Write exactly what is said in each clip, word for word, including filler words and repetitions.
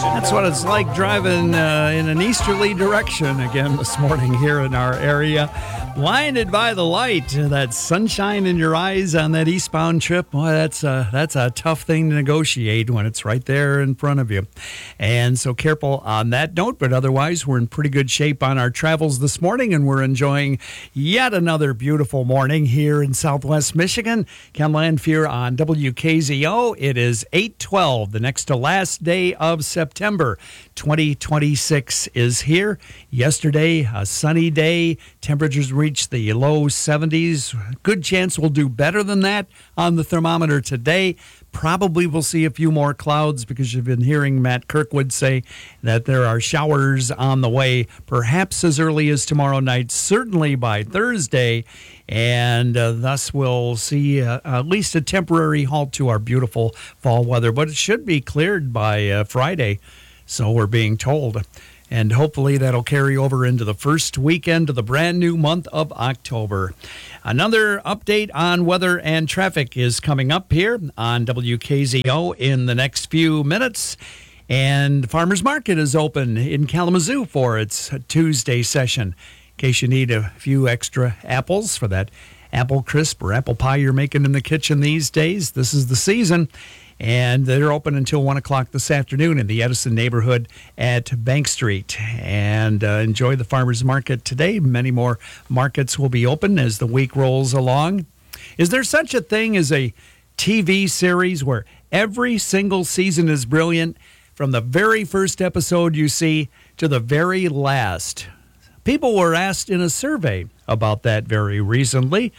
That's what it's like driving uh, in an easterly direction again this morning here in our area. Blinded by the light, that sunshine in your eyes on that eastbound trip, boy, that's a, that's a tough thing to negotiate when it's right there in front of you. And so careful on that note, but otherwise we're in pretty good shape on our travels this morning, and we're enjoying yet another beautiful morning here in Southwest Michigan. Ken Lanfear on W K Z O. It is eight twelve, the next to last day of September. twenty twenty-six is here. Yesterday, a sunny day. Temperatures reached the low seventies. Good chance we'll do better than that on the thermometer today. Probably we'll see a few more clouds because you've been hearing Matt Kirkwood say that there are showers on the way, perhaps as early as tomorrow night, certainly by Thursday. And uh, thus we'll see uh, at least a temporary halt to our beautiful fall weather. But it should be cleared by uh, Friday, so we're being told. And hopefully that'll carry over into the first weekend of the brand new month of October. Another update on weather and traffic is coming up here on W K Z O in the next few minutes. And Farmers Market is open in Kalamazoo for its Tuesday session. In case you need a few extra apples for that apple crisp or apple pie you're making in the kitchen these days, this is the season. And they're open until one o'clock this afternoon in the Edison neighborhood at Bank Street. And uh, enjoy the farmers market today. Many more markets will be open as the week rolls along. Is there such a thing as a T V series where every single season is brilliant from the very first episode you see to the very last? People were asked in a survey about that very recently.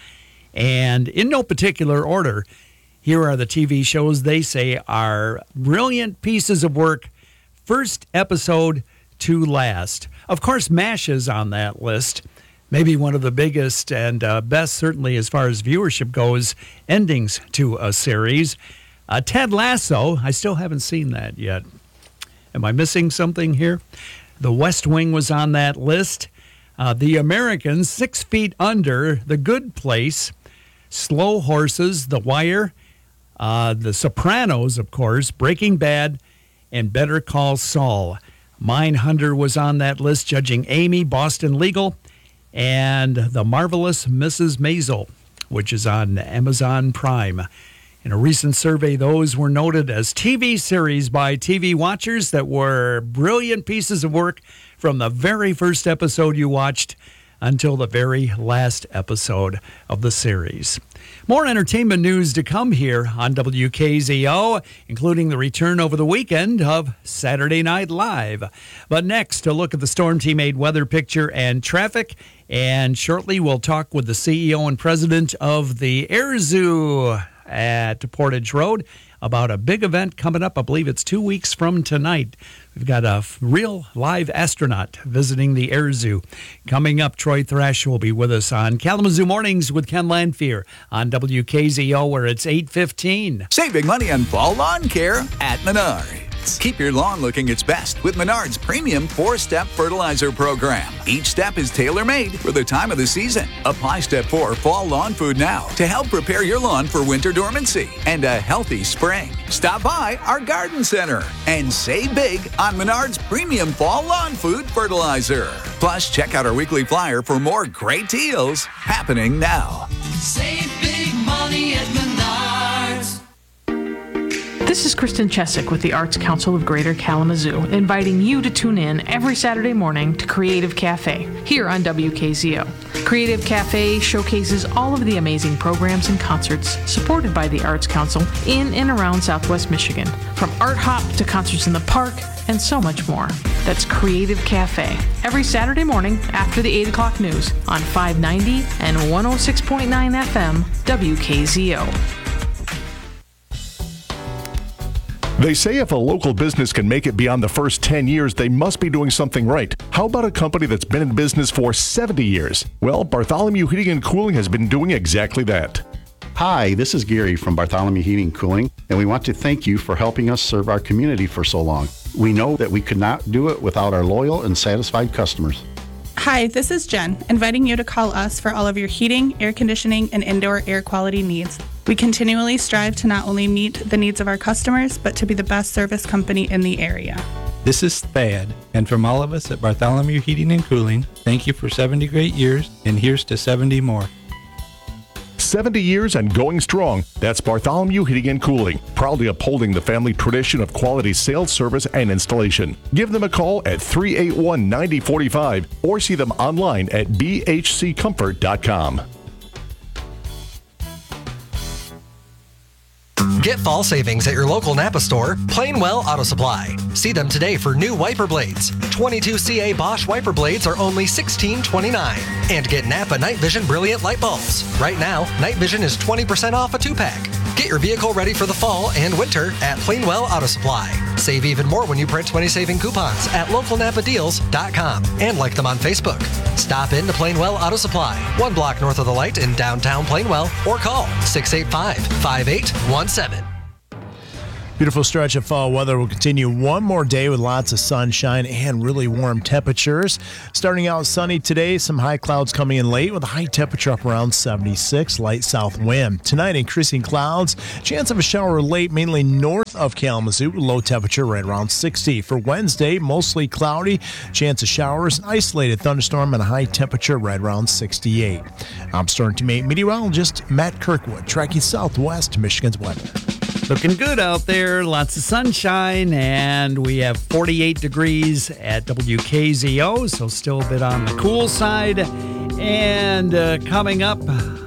And in no particular order, here are the T V shows they say are brilliant pieces of work, first episode to last. Of course, MASH is on that list. Maybe one of the biggest and uh, best, certainly as far as viewership goes, endings to a series. Uh, Ted Lasso, I still haven't seen that yet. Am I missing something here? The West Wing was on that list. Uh, the Americans, Six Feet Under, The Good Place, Slow Horses, The Wire, Uh, The Sopranos, of course, Breaking Bad, and Better Call Saul. Mindhunter was on that list, Judging Amy, Boston Legal, and The Marvelous Missus Maisel, which is on Amazon Prime. In a recent survey, those were noted as T V series by T V watchers that were brilliant pieces of work from the very first episode you watched until the very last episode of the series. More entertainment news to come here on W K Z O, including the return over the weekend of Saturday Night Live. But next, a look at the Storm Team eight weather picture and traffic. And shortly, we'll talk with the C E O and president of the Air Zoo at Portage Road about a big event coming up. I believe it's two weeks from tonight. We've got a real live astronaut visiting the Air Zoo. Coming up, Troy Thrash will be with us on Kalamazoo Mornings with Ken Lanfear on W K Z O, where it's eight fifteen. Saving money on fall lawn care at Menards. Keep your lawn looking its best with Menards' premium four-step fertilizer program. Each step is tailor-made for the time of the season. Apply Step four Fall Lawn Food now to help prepare your lawn for winter dormancy and a healthy spring. Stop by our garden center and save big on Menards' premium Fall Lawn Food fertilizer. Plus, check out our weekly flyer for more great deals happening now. Save big money at Menards. This is Kristen Chesick with the Arts Council of Greater Kalamazoo, inviting you to tune in every Saturday morning to Creative Cafe here on W K Z O. Creative Cafe showcases all of the amazing programs and concerts supported by the Arts Council in and around Southwest Michigan, from art hop to concerts in the park and so much more. That's Creative Cafe, every Saturday morning after the eight o'clock news on five ninety and one oh six point nine F M W K Z O. They say if a local business can make it beyond the first ten years, they must be doing something right. How about a company that's been in business for seventy years? Well, Bartholomew Heating and Cooling has been doing exactly that. Hi, this is Gary from Bartholomew Heating and Cooling, and we want to thank you for helping us serve our community for so long. We know that we could not do it without our loyal and satisfied customers. Hi, this is Jen, inviting you to call us for all of your heating, air conditioning, and indoor air quality needs. We continually strive to not only meet the needs of our customers, but to be the best service company in the area. This is Thad, and from all of us at Bartholomew Heating and Cooling, thank you for seventy great years, and here's to seventy more. seventy years and going strong. That's Bartholomew Heating and Cooling, proudly upholding the family tradition of quality sales, service, and installation. Give them a call at three eight one, nine zero four five or see them online at b h c comfort dot com. Get fall savings at your local Napa store, Plainwell Auto Supply. See them today for new wiper blades. twenty-two C A Bosch wiper blades are only sixteen twenty-nine. And get Napa Night Vision Brilliant light bulbs. Right now, Night Vision is twenty percent off a two-pack. Get your vehicle ready for the fall and winter at Plainwell Auto Supply. Save even more when you print money-saving coupons at local napa deals dot com and like them on Facebook. Stop in to Plainwell Auto Supply, one block north of the light in downtown Plainwell, or call six eight five, five eight one seven. Beautiful stretch of fall weather will continue one more day with lots of sunshine and really warm temperatures. Starting out sunny today, some high clouds coming in late with a high temperature up around seventy-six, light south wind. Tonight, increasing clouds, chance of a shower late, mainly north of Kalamazoo, low temperature right around sixty. For Wednesday, mostly cloudy, chance of showers, an isolated thunderstorm, and a high temperature right around sixty-eight. I'm Storm Team eight meteorologist Matt Kirkwood, tracking southwest Michigan's weather. Looking good out there, lots of sunshine, and we have forty-eight degrees at W K Z O, so still a bit on the cool side. And uh, coming up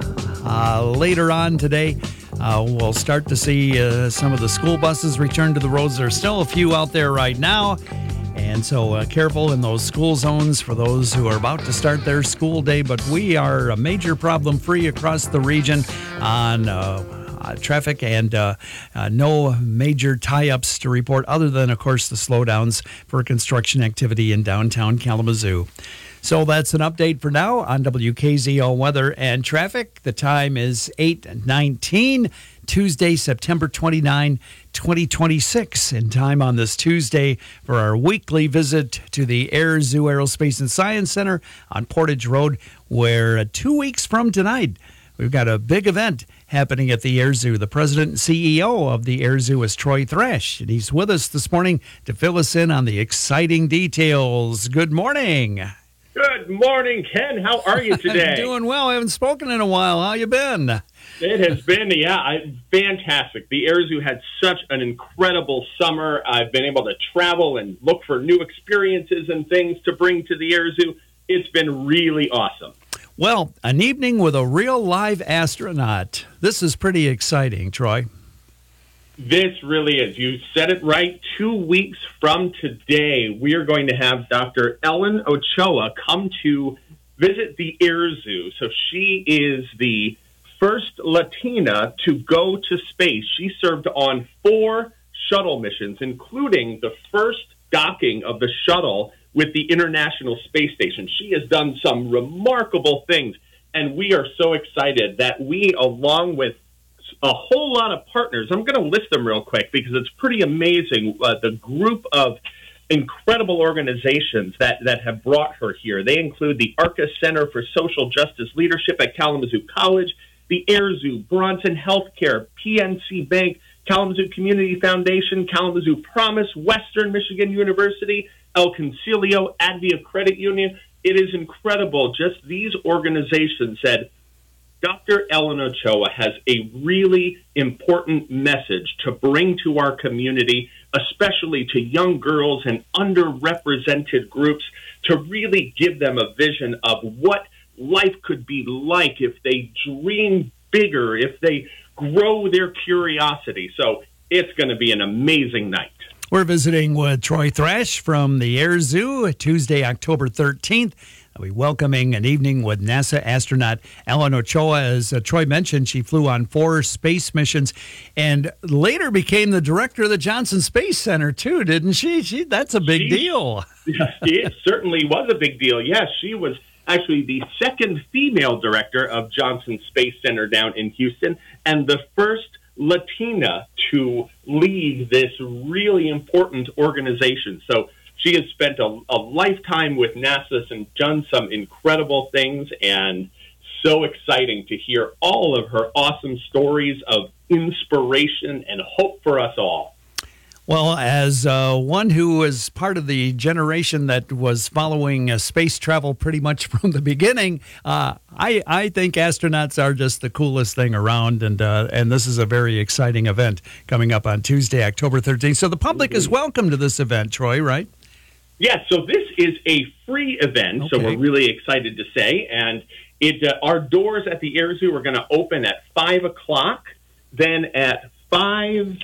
uh, later on today, uh, we'll start to see uh, some of the school buses return to the roads. There's still a few out there right now, and so uh, careful in those school zones for those who are about to start their school day. But we are a major problem-free across the region on uh, Uh, traffic and uh, uh, no major tie-ups to report other than, of course, the slowdowns for construction activity in downtown Kalamazoo. So that's an update for now on W K Z O weather and traffic. The time is eight nineteen, Tuesday, September twenty-ninth, twenty twenty-six, and time on this Tuesday for our weekly visit to the Air Zoo Aerospace and Science Center on Portage Road, where uh, two weeks from tonight, we've got a big event happening at the Air Zoo. The president and C E O of the Air Zoo is Troy Thrash, and he's with us this morning to fill us in on the exciting details. Good morning. Good morning, Ken. How are you today? I'm doing well. I haven't spoken in a while. How you been? It has been, yeah, I, fantastic. The Air Zoo had such an incredible summer. I've been able to travel and look for new experiences and things to bring to the Air Zoo. It's been really awesome. Well, an evening with a real live astronaut. This is pretty exciting, Troy. This really is. You said it right. Two weeks from today, we are going to have Doctor Ellen Ochoa come to visit the Air Zoo. So she is the first Latina to go to space. She served on four shuttle missions, including the first docking of the shuttle with the International Space Station. She has done some remarkable things, and we are so excited that we, along with a whole lot of partners, I'm going to list them real quick because it's pretty amazing, uh, the group of incredible organizations that, that have brought her here. They include the ARCA Center for Social Justice Leadership at Kalamazoo College, the Air Zoo, Bronson Healthcare, P N C Bank, Kalamazoo Community Foundation, Kalamazoo Promise, Western Michigan University, El Concilio, Advia Credit Union. It is incredible. Just these organizations said, Doctor Ellen Ochoa has a really important message to bring to our community, especially to young girls and underrepresented groups, to really give them a vision of what life could be like if they dream bigger, if they grow their curiosity. So it's going to be an amazing night. We're visiting with Troy Thrash from the Air Zoo, Tuesday, October thirteenth. We'll be welcoming an evening with NASA astronaut Ellen Ochoa. As uh, Troy mentioned, she flew on four space missions and later became the director of the Johnson Space Center, too, didn't she? she that's a big she, deal. It certainly was a big deal. Yes, she was actually the second female director of Johnson Space Center down in Houston and the first Latina to lead this really important organization. So she has spent a, a lifetime with NASA and done some incredible things, and so exciting to hear all of her awesome stories of inspiration and hope for us all. Well, as uh, one who was part of the generation that was following uh, space travel pretty much from the beginning, uh, I, I think astronauts are just the coolest thing around, and uh, and this is a very exciting event coming up on Tuesday, October thirteenth. So the public is welcome to this event, Troy, right? Yes, so this is a free event, okay. So we're really excited to say, and it uh, our doors at the Air Zoo are going to open at five o'clock, then at five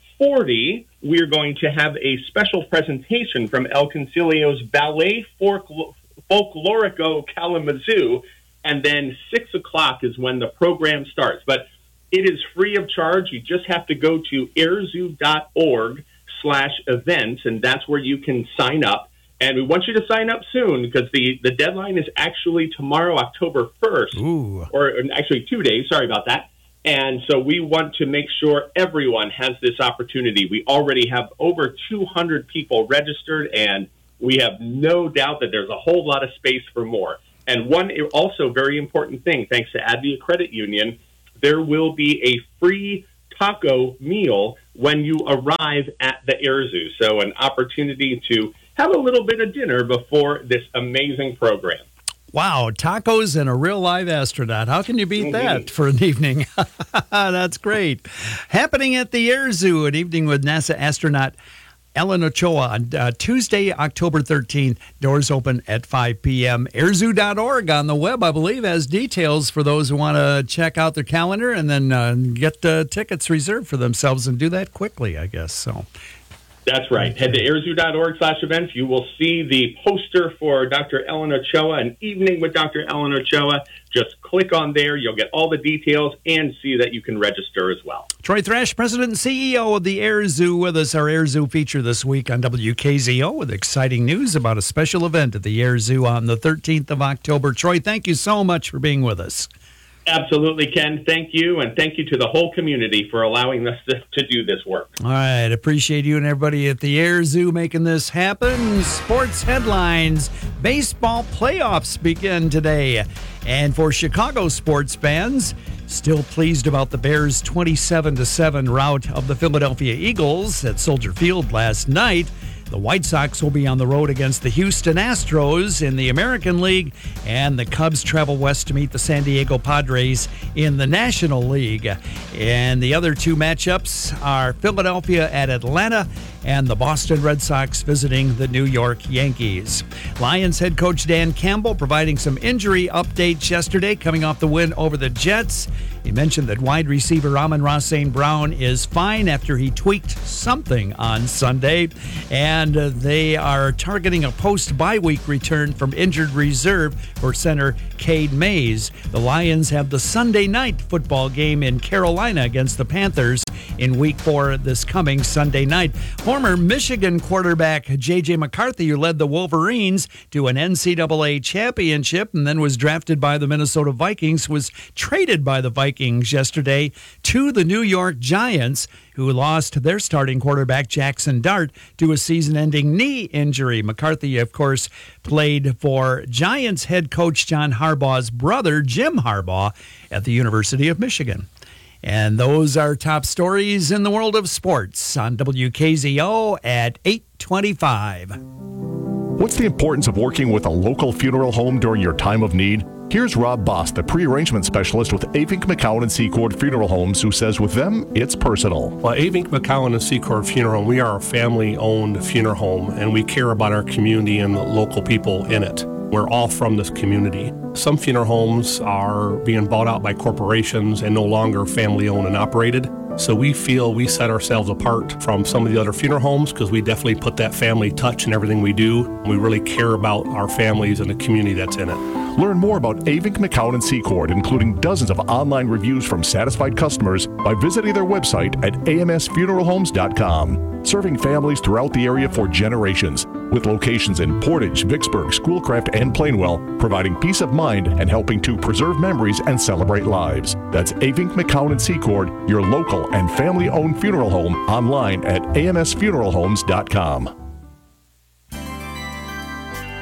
forty, we're going to have a special presentation from El Concilio's Ballet Folklor- Folklorico Kalamazoo, and then six o'clock is when the program starts. But it is free of charge. You just have to go to airzoo.org slash events, and that's where you can sign up. And we want you to sign up soon because the, the deadline is actually tomorrow, October first. Ooh. Or actually two days. Sorry about that. And so we want to make sure everyone has this opportunity. We already have over two hundred people registered, and we have no doubt that there's a whole lot of space for more. And one also very important thing, thanks to Advia Credit Union, there will be a free taco meal when you arrive at the Air Zoo. So an opportunity to have a little bit of dinner before this amazing program. Wow, tacos and a real live astronaut. How can you beat that for an evening? That's great. Happening at the Air Zoo, an evening with NASA astronaut Ellen Ochoa on uh, Tuesday, October thirteenth. Doors open at five p.m. airzoo dot org on the web, I believe, has details for those who want to check out their calendar and then uh, get uh, tickets reserved for themselves and do that quickly, I guess. So. That's right. Head to airzoo.org slash events. You will see the poster for Doctor Ellen Ochoa, an evening with Doctor Ellen Ochoa. Just click on there. You'll get all the details and see that you can register as well. Troy Thrash, President and C E O of the Air Zoo, with us. Our Air Zoo feature this week on W K Z O with exciting news about a special event at the Air Zoo on the thirteenth of October. Troy, thank you so much for being with us. Absolutely, Ken. Thank you, and thank you to the whole community for allowing us to, to do this work. All right. Appreciate you and everybody at the Air Zoo making this happen. Sports headlines. Baseball playoffs begin today. And for Chicago sports fans, still pleased about the Bears' twenty-seven to seven rout of the Philadelphia Eagles at Soldier Field last night. The White Sox will be on the road against the Houston Astros in the American League, and the Cubs travel west to meet the San Diego Padres in the National League. And the other two matchups are Philadelphia at Atlanta and the Boston Red Sox visiting the New York Yankees. Lions head coach Dan Campbell providing some injury updates yesterday coming off the win over the Jets. He mentioned that wide receiver Amon-Ra Saint Brown is fine after he tweaked something on Sunday, and uh, they are targeting a post-bye week return from injured reserve for center Cade Mays. The Lions have the Sunday night football game in Carolina against the Panthers in week four this coming Sunday night. Former Michigan quarterback J J McCarthy, who led the Wolverines to an N C double A championship and then was drafted by the Minnesota Vikings, was traded by the Vikings yesterday to the New York Giants, who lost their starting quarterback Jackson Dart to a season-ending knee injury. McCarthy, of course, played for Giants head coach John Harbaugh's brother, Jim Harbaugh, at the University of Michigan. And those are top stories in the world of sports on W K Z O at eight twenty-five. What's the importance of working with a local funeral home during your time of need? Here's Rob Boss, the pre-arrangement specialist with Avink McCowan and Secord Funeral Homes, who says with them, it's personal. Well, Avink McCowan and Secord Funeral Home, we are a family-owned funeral home, and we care about our community and the local people in it. We're all from this community. Some funeral homes are being bought out by corporations and no longer family-owned and operated. So we feel we set ourselves apart from some of the other funeral homes because we definitely put that family touch in everything we do. We really care about our families and the community that's in it. Learn more about Avink McCowan and Secord, including dozens of online reviews from satisfied customers, by visiting their website at a m s funeral homes dot com. Serving families throughout the area for generations, with locations in Portage, Vicksburg, Schoolcraft, and Plainwell, providing peace of mind and helping to preserve memories and celebrate lives. That's Avink McCowan and Secord, your local and family-owned funeral home, online at a m s funeral homes dot com.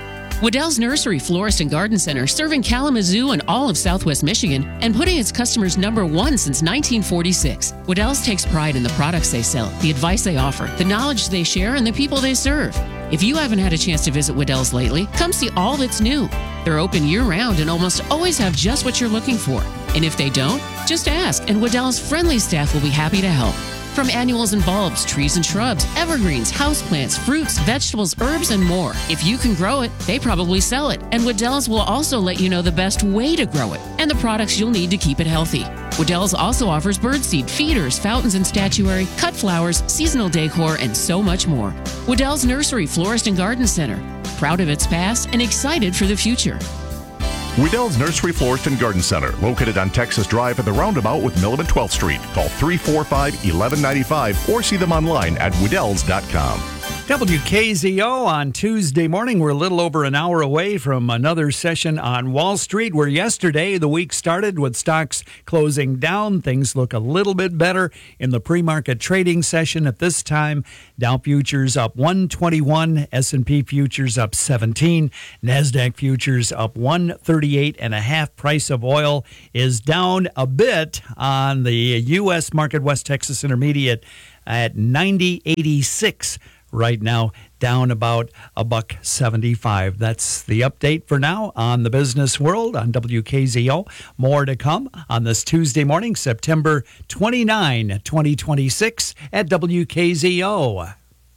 Waddell's Nursery, Florist, and Garden Center, serving Kalamazoo and all of Southwest Michigan and putting its customers number one since nineteen forty-six. Waddell's takes pride in the products they sell, the advice they offer, the knowledge they share, and the people they serve. If you haven't had a chance to visit Waddell's lately, come see all that's new. They're open year-round and almost always have just what you're looking for. And if they don't, just ask, and Waddell's friendly staff will be happy to help. From annuals and bulbs, trees and shrubs, evergreens, houseplants, fruits, vegetables, herbs, and more. If you can grow it, they probably sell it. And Waddell's will also let you know the best way to grow it and the products you'll need to keep it healthy. Waddell's also offers birdseed, feeders, fountains and statuary, cut flowers, seasonal decor, and so much more. Waddell's Nursery, Florist, and Garden Center. Proud of its past and excited for the future. Waddell's Nursery, Florist, and Garden Center, located on Texas Drive at the roundabout with Milam and twelfth Street. Call three four five, one one nine five or see them online at Waddells dot com. W K Z O on Tuesday morning. We're a little over an hour away from another session on Wall Street, where yesterday the week started with stocks closing down. Things look a little bit better in the pre-market trading session at this time. Dow futures up one twenty-one, S and P futures up seventeen, NASDAQ futures up one thirty-eight and a half. Price of oil is down a bit on the U S market, West Texas Intermediate at ninety eighty-six. Right now, down about a buck seventy-five. That's the update for now on the business world on W K Z O. More to come on this Tuesday morning, September twenty-ninth, twenty twenty-six at W K Z O.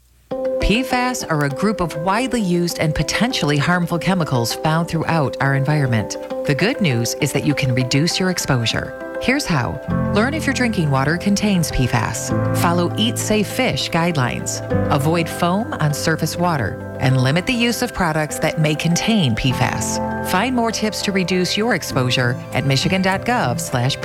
P FAS are a group of widely used and potentially harmful chemicals found throughout our environment. The good news is that you can reduce your exposure. Here's how. Learn if your drinking water contains P FAS. Follow Eat Safe Fish guidelines. Avoid foam on surface water. And limit the use of products that may contain P FAS. Find more tips to reduce your exposure at michigan.gov slash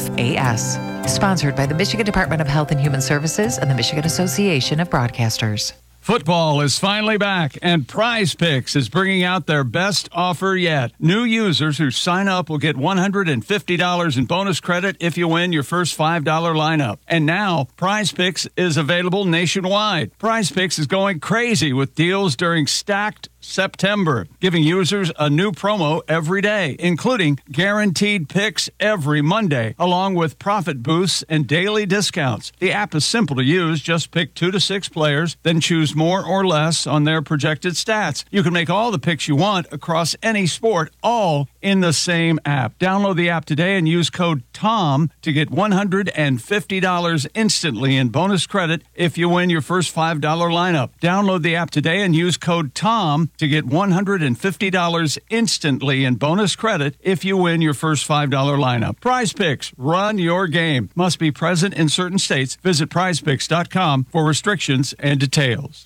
PFAS. Sponsored by the Michigan Department of Health and Human Services and the Michigan Association of Broadcasters. Football is finally back, and Prize Picks is bringing out their best offer yet. New users who sign up will get one hundred fifty dollars in bonus credit if you win your first five dollar lineup. And now, Prize Picks is available nationwide. Prize Picks is going crazy with deals during Stacked September, giving users a new promo every day, including guaranteed picks every Monday, along with profit boosts and daily discounts. The app is simple to use. Just pick two to six players, then choose more or less on their projected stats. You can make all the picks you want across any sport, all in the same app. Download the app today and use code TOM to get one hundred fifty dollars instantly in bonus credit if you win your first five dollar lineup. Download the app today and use code TOM to get one hundred fifty dollars instantly in bonus credit if you win your first five dollar lineup. Prize Picks, run your game. Must be present in certain states. Visit prize picks dot com for restrictions and details.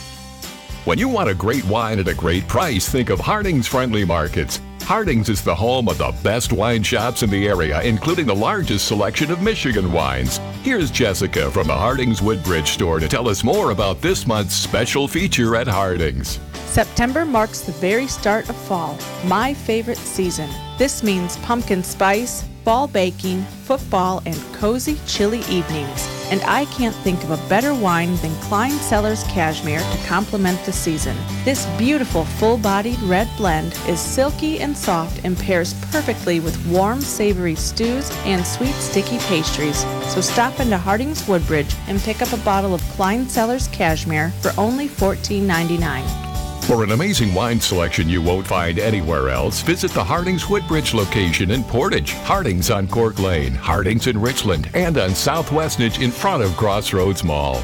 When you want a great wine at a great price, think of Harding's Friendly Markets. Harding's is the home of the best wine shops in the area, including the largest selection of Michigan wines. Here's Jessica from the Harding's Woodbridge store to tell us more about this month's special feature at Harding's. September marks the very start of fall, my favorite season. This means pumpkin spice, fall baking, football, and cozy, chilly evenings. And I can't think of a better wine than Klein Cellars Cashmere to complement the season. This beautiful, full-bodied red blend is silky and soft and pairs perfectly with warm, savory stews and sweet, sticky pastries. So stop into Harding's Woodbridge and pick up a bottle of Klein Cellars Cashmere for only fourteen ninety-nine. For an amazing wine selection you won't find anywhere else, visit the Harding's Woodbridge location in Portage, Harding's on Cork Lane, Harding's in Richland, and on South Westnedge in front of Crossroads Mall.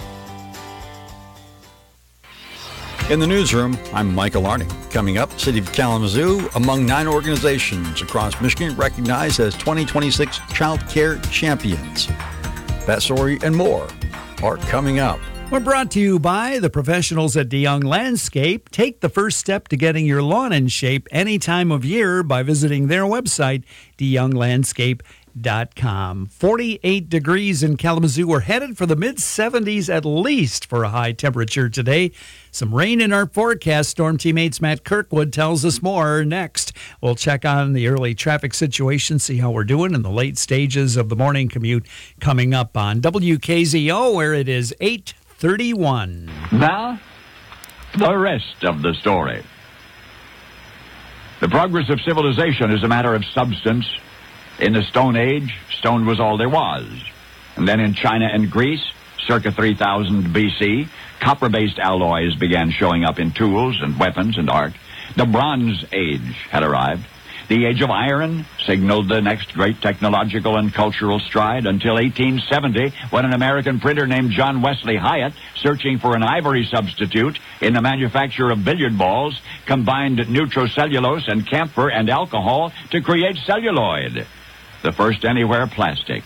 In the newsroom, I'm Michael Arning. Coming up, City of Kalamazoo, among nine organizations across Michigan recognized as twenty twenty-six Child Care Champions. That story and more are coming up. We're brought to you by the professionals at DeYoung Landscape. Take the first step to getting your lawn in shape any time of year by visiting their website, de young landscape dot com. forty-eight degrees in Kalamazoo. We're headed for the mid seventies at least for a high temperature today. Some rain in our forecast. Storm teammates Matt Kirkwood tells us more next. We'll check on the early traffic situation, see how we're doing in the late stages of the morning commute coming up on W K Z O, where it is eight thirty-one. Now, the rest of the story. The progress of civilization is a matter of substance. In the Stone Age, stone was all there was. And then in China and Greece, circa three thousand B C, copper-based alloys began showing up in tools and weapons and art. The Bronze Age had arrived. The Age of Iron signaled the next great technological and cultural stride until eighteen seventy, when an American printer named John Wesley Hyatt, searching for an ivory substitute in the manufacture of billiard balls, combined nitrocellulose and camphor and alcohol to create celluloid, the first anywhere plastic.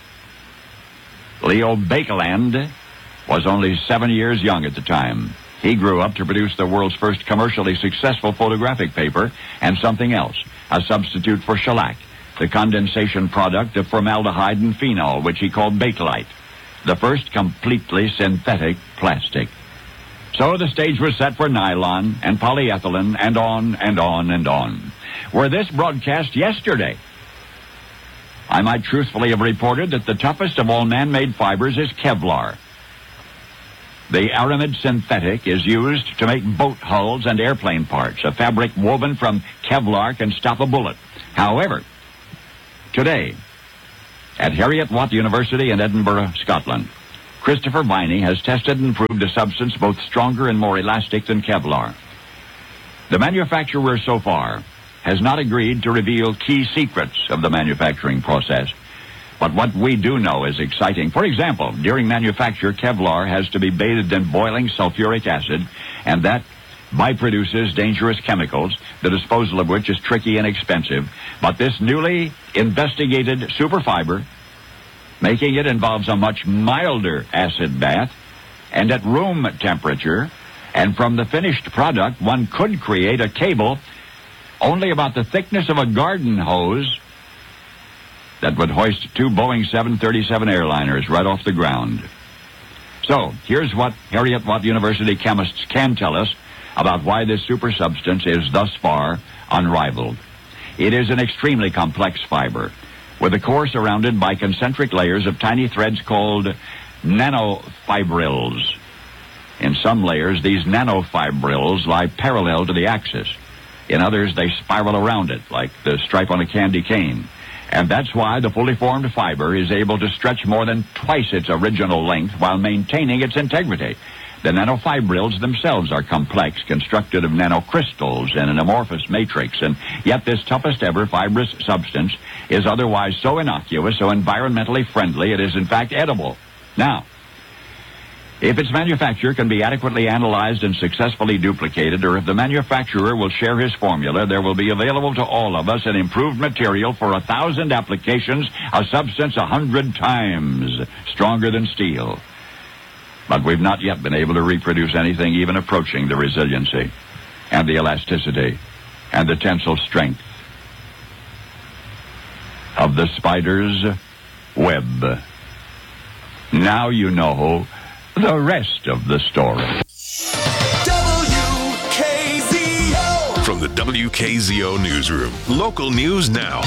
Leo Baekeland was only seven years young at the time. He grew up to produce the world's first commercially successful photographic paper and something else, a substitute for shellac, the condensation product of formaldehyde and phenol, which he called Bakelite, the first completely synthetic plastic. So the stage was set for nylon and polyethylene and on and on and on. Were this broadcast yesterday, I might truthfully have reported that the toughest of all man-made fibers is Kevlar. The aramid synthetic is used to make boat hulls and airplane parts. A fabric woven from Kevlar can stop a bullet. However, today, at Heriot-Watt University in Edinburgh, Scotland, Christopher Viney has tested and proved a substance both stronger and more elastic than Kevlar. The manufacturer so far has not agreed to reveal key secrets of the manufacturing process. But what we do know is exciting. For example, during manufacture, Kevlar has to be bathed in boiling sulfuric acid, and that byproduces dangerous chemicals, the disposal of which is tricky and expensive. But this newly investigated superfiber, making it involves a much milder acid bath, and at room temperature, and from the finished product, one could create a cable only about the thickness of a garden hose that would hoist two Boeing seven thirty-seven airliners right off the ground. So, here's what Heriot-Watt University chemists can tell us about why this super substance is thus far unrivaled. It is an extremely complex fiber, with a core surrounded by concentric layers of tiny threads called nanofibrils. In some layers, these nanofibrils lie parallel to the axis. In others, they spiral around it, like the stripe on a candy cane. And that's why the fully formed fiber is able to stretch more than twice its original length while maintaining its integrity. The nanofibrils themselves are complex, constructed of nanocrystals in an amorphous matrix, and yet this toughest ever fibrous substance is otherwise so innocuous, so environmentally friendly, it is in fact edible. Now, if its manufacture can be adequately analyzed and successfully duplicated, or if the manufacturer will share his formula, there will be available to all of us an improved material for a thousand applications, a substance a hundred times stronger than steel. But we've not yet been able to reproduce anything even approaching the resiliency and the elasticity and the tensile strength of the spider's web. Now you know the rest of the story. W K Z O. From the W K Z O newsroom, local news now.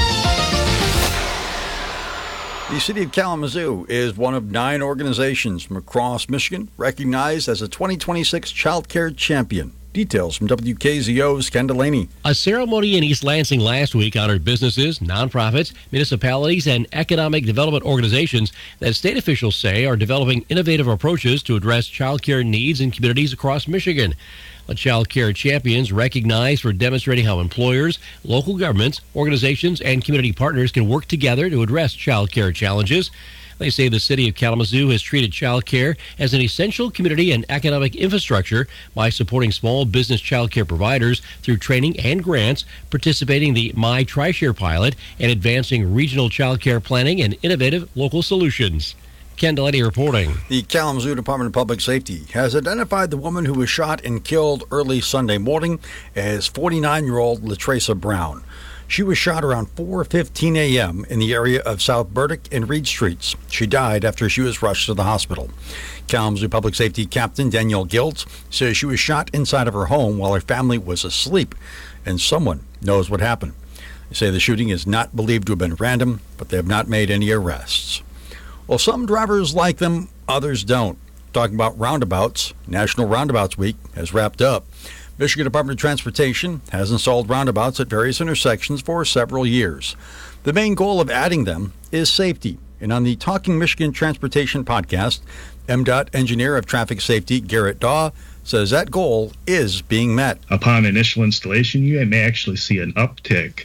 The City of Kalamazoo is one of nine organizations from across Michigan recognized as a twenty twenty-six Child Care Champion. Details from W K Z O's Ken Delaney. A ceremony in East Lansing last week honored businesses, nonprofits, municipalities, and economic development organizations that state officials say are developing innovative approaches to address child care needs in communities across Michigan. The Child Care Champions recognized for demonstrating how employers, local governments, organizations, and community partners can work together to address child care challenges. They say the City of Kalamazoo has treated child care as an essential community and economic infrastructure by supporting small business child care providers through training and grants, participating in the My TriShare pilot, and advancing regional child care planning and innovative local solutions. Ken Delaney reporting. The Kalamazoo Department of Public Safety has identified the woman who was shot and killed early Sunday morning as forty-nine-year-old LaTresa Brown. She was shot around four fifteen a.m. in the area of South Burdick and Reed Streets. She died after she was rushed to the hospital. Kalamazoo Public Safety Captain Danielle Giltz says she was shot inside of her home while her family was asleep, and someone knows what happened. They say the shooting is not believed to have been random, but they have not made any arrests. Well, some drivers like them, others don't. Talking about roundabouts, National Roundabouts Week has wrapped up. Michigan Department of Transportation has installed roundabouts at various intersections for several years. The main goal of adding them is safety. And on the Talking Michigan Transportation podcast, M D O T engineer of traffic safety Garrett Daw says that goal is being met. Upon initial installation, you may actually see an uptick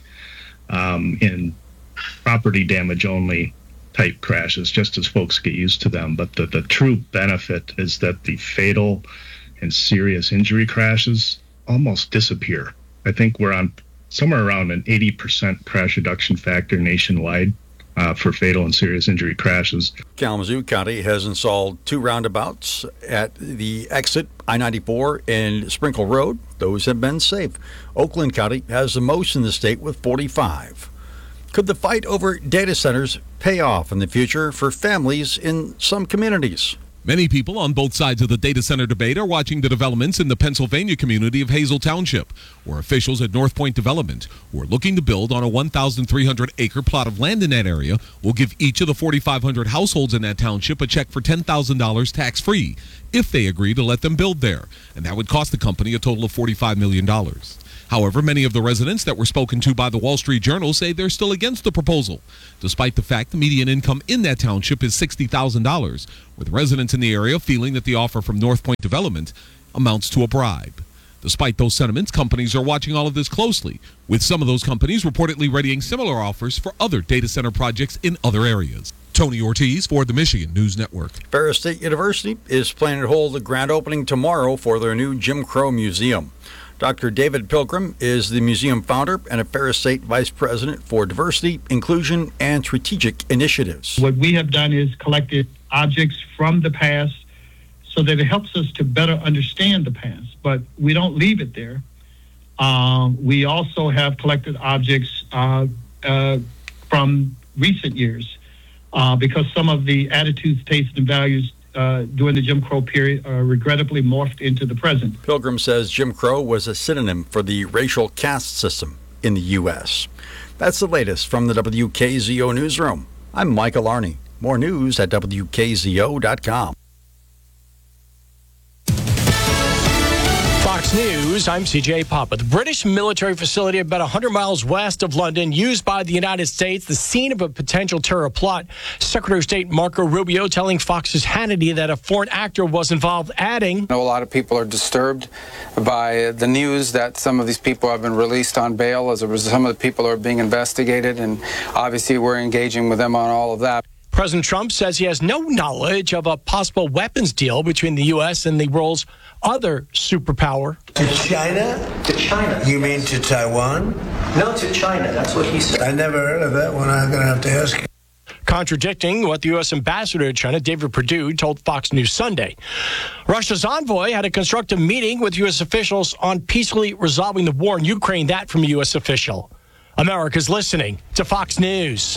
um, in property damage only type crashes, just as folks get used to them. But the, the true benefit is that the fatal and serious injury crashes almost disappear. I think we're on somewhere around an eighty percent crash reduction factor nationwide uh, for fatal and serious injury crashes. Kalamazoo County has installed two roundabouts at the exit I ninety-four and Sprinkle Road. Those have been safe. Oakland County has the most in the state with forty-five. Could the fight over data centers pay off in the future for families in some communities? Many people on both sides of the data center debate are watching the developments in the Pennsylvania community of Hazel Township, where officials at North Point Development, who are looking to build on a one thousand three hundred acre plot of land in that area, will give each of the forty-five hundred households in that township a check for ten thousand dollars tax-free if they agree to let them build there, and that would cost the company a total of forty-five million dollars. However, many of the residents that were spoken to by the Wall Street Journal say they're still against the proposal, despite the fact the median income in that township is sixty thousand dollars, with residents in the area feeling that the offer from North Point Development amounts to a bribe. Despite those sentiments, companies are watching all of this closely, with some of those companies reportedly readying similar offers for other data center projects in other areas. Tony Ortiz for the Michigan News Network. Ferris State University is planning to hold a grand opening tomorrow for their new Jim Crow Museum. Doctor David Pilgrim is the museum founder and a Ferris State Vice President for Diversity, Inclusion, and Strategic Initiatives. What we have done is collected objects from the past so that it helps us to better understand the past, but we don't leave it there. Um, we also have collected objects uh, uh, from recent years uh, because some of the attitudes, tastes, and values Uh, during the Jim Crow period uh, regrettably morphed into the present. Pilgrim says Jim Crow was a synonym for the racial caste system in the U S That's the latest from the W K Z O Newsroom. I'm Michael Arney. More news at W K Z O dot com. Fox News, I'm C J Papa. The British military facility about one hundred miles west of London, used by the United States, the scene of a potential terror plot. Secretary of State Marco Rubio telling Fox's Hannity that a foreign actor was involved, adding, I know a lot of people are disturbed by the news that some of these people have been released on bail. As a result, some of the people are being investigated, and obviously we're engaging with them on all of that. President Trump says he has no knowledge of a possible weapons deal between the U S and the world's other superpower. To China? To China. You mean to Taiwan? No, to China. That's what he said. I never heard of that one. I'm going to have to ask you. Contradicting what the U S ambassador to China, David Perdue, told Fox News Sunday. Russia's envoy had a constructive meeting with U S officials on peacefully resolving the war in Ukraine. That from a U S official. America's listening to Fox News.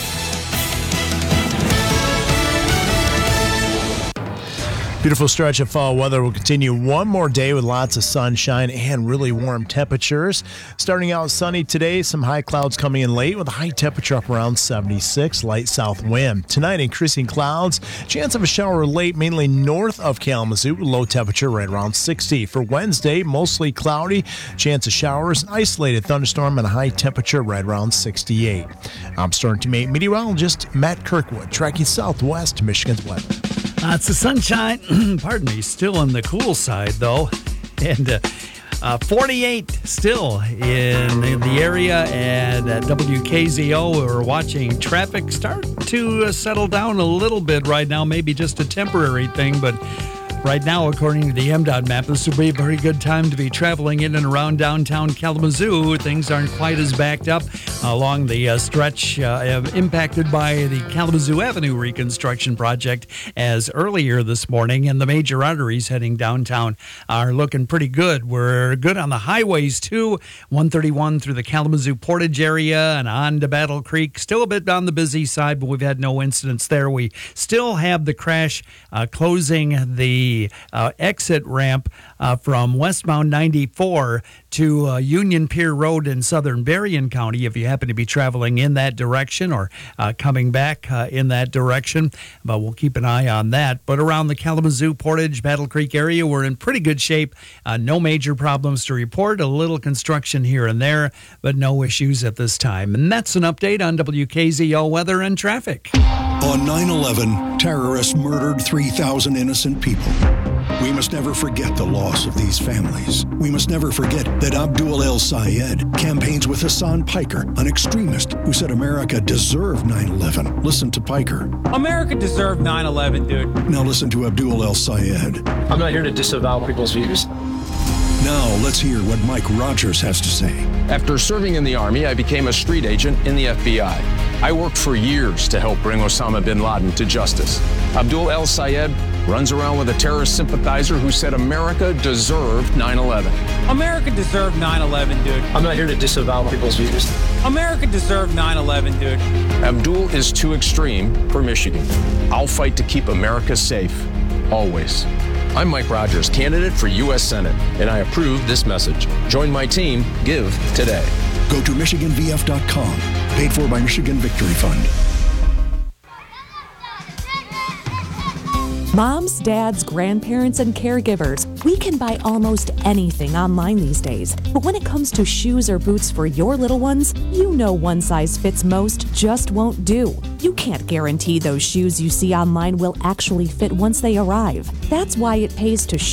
Beautiful stretch of fall weather will continue one more day with lots of sunshine and really warm temperatures. Starting out sunny today, some high clouds coming in late with a high temperature up around seventy-six, light south wind. Tonight, increasing clouds, chance of a shower late, mainly north of Kalamazoo, low temperature right around sixty. For Wednesday, mostly cloudy, chance of showers, isolated thunderstorm, and a high temperature right around sixty-eight. I'm Storm Team eight meteorologist Matt Kirkwood, tracking southwest to Michigan's weather. Lots of sunshine, pardon me, still on the cool side, though. And uh, uh, forty-eight still in, in the area. And at W K Z O, we're watching traffic start to uh, settle down a little bit right now. Maybe just a temporary thing, but right now, according to the M D O T map, this would be a very good time to be traveling in and around downtown Kalamazoo. Things aren't quite as backed up along the uh, stretch uh, impacted by the Kalamazoo Avenue reconstruction project as earlier this morning, and the major arteries heading downtown are looking pretty good. We're good on the highways, too. one thirty-one through the Kalamazoo Portage area and on to Battle Creek. Still a bit on the busy side, but we've had no incidents there. We still have the crash uh, closing the the uh, exit ramp uh, from westbound ninety-four to uh, Union Pier Road in southern Berrien County, if you happen to be traveling in that direction or uh, coming back uh, in that direction. But we'll keep an eye on that. But around the Kalamazoo, Portage, Battle Creek area, we're in pretty good shape. Uh, no major problems to report. A little construction here and there, but no issues at this time. And that's an update on W K Z O weather and traffic. On nine eleven, terrorists murdered three thousand innocent people. We must never forget the loss of these families. We must never forget that Abdul El Sayed campaigns with Hassan Piker, an extremist who said America deserved nine eleven. Listen to Piker. America deserved nine eleven, dude. Now listen to Abdul El Sayed. I'm not here to disavow people's views. Now let's hear what Mike Rogers has to say. After serving in the Army, I became a street agent in the F B I. I worked for years to help bring Osama bin Laden to justice. Abdul El Sayed runs around with a terrorist sympathizer who said America deserved nine eleven. America deserved nine eleven, dude. I'm not here to disavow people's views. America deserved nine eleven, dude. Abdul is too extreme for Michigan. I'll fight to keep America safe, always. I'm Mike Rogers, candidate for U S Senate, and I approve this message. Join my team. Give today. Go to Michigan V F dot com. Paid for by Michigan Victory Fund. Moms, dads, grandparents, and caregivers, we can buy almost anything online these days. But when it comes to shoes or boots for your little ones, you know one size fits most just won't do. You can't guarantee those shoes you see online will actually fit once they arrive. That's why it pays to